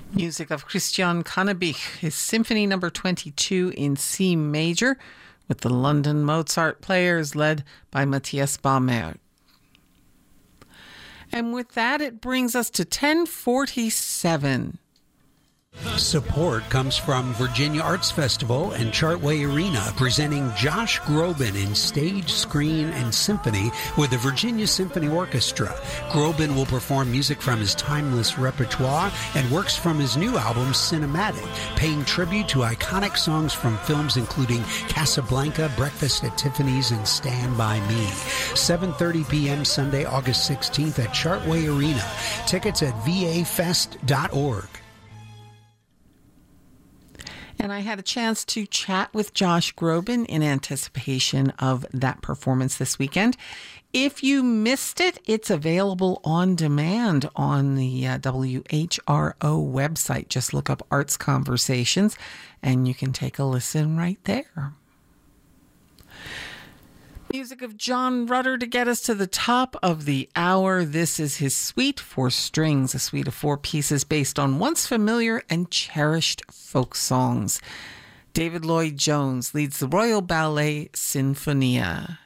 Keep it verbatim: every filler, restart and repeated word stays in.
Music of Christian Cannabich, his Symphony Number twenty-two in C major, with the London Mozart Players led by Matthias Baumer. And with that, it brings us to ten forty-seven. Support comes from Virginia Arts Festival and Chartway Arena, presenting Josh Groban in stage, screen, and symphony with the Virginia Symphony Orchestra. Groban will perform music from his timeless repertoire and works from his new album, Cinematic, paying tribute to iconic songs from films including Casablanca, Breakfast at Tiffany's, and Stand By Me. seven thirty p.m. Sunday, August sixteenth at Chartway Arena. Tickets at v a fest dot org. And I had a chance to chat with Josh Groban in anticipation of that performance this weekend. If you missed it, it's available on demand on the uh, W H R O website. Just look up Arts Conversations and you can take a listen right there. Music of John Rutter to get us to the top of the hour. This is his Suite for Strings, a suite of four pieces based on once familiar and cherished folk songs. David Lloyd Jones leads the Royal Ballet Sinfonia.